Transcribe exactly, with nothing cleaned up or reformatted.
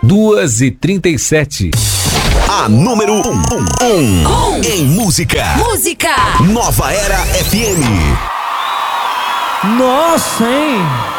duas e trinta e sete. A número um, um, um, um em música. Música. Nova Era F M. Nossa, hein?